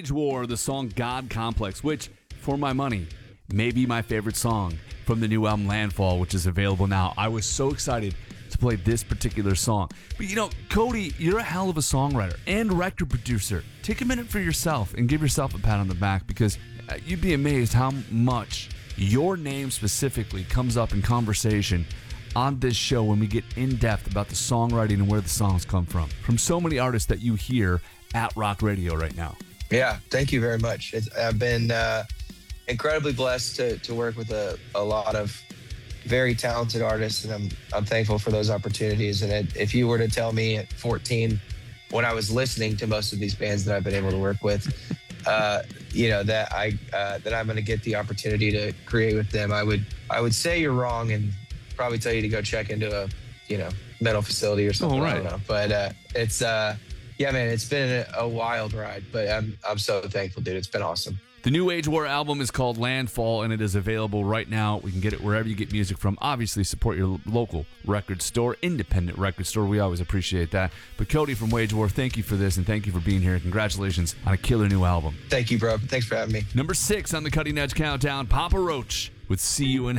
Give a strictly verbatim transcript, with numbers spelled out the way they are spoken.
Wage War, the song God Complex, which, for my money, may be my favorite song from the new album Landfall, which is available now. I was so excited to play this particular song. But you know, Cody, you're a hell of a songwriter and record producer. Take a minute for yourself and give yourself a pat on the back, because you'd be amazed how much your name specifically comes up in conversation on this show when we get in depth about the songwriting and where the songs come from, from so many artists that you hear at Rock Radio right now. Yeah, thank you very much. It's, I've been uh, incredibly blessed to to work with a, a lot of very talented artists, and I'm I'm thankful for those opportunities. And it, if you were to tell me at fourteen, when I was listening to most of these bands that I've been able to work with, uh, you know, that I uh, that I'm going to get the opportunity to create with them, I would I would say you're wrong, and probably tell you to go check into a you know mental facility or something. Oh, right. I don't know, but uh, it's uh, yeah, man, it's been a, a wild ride, but I'm I'm so thankful, dude. It's been awesome. The new Wage War album is called Landfall, and it is available right now. We can get it wherever you get music from. Obviously, support your local record store, independent record store. We always appreciate that. But Cody from Wage War, thank you for this, and thank you for being here. Congratulations on a killer new album. Thank you, bro. Thanks for having me. Number six on the Cutting Edge Countdown, Papa Roach with See You in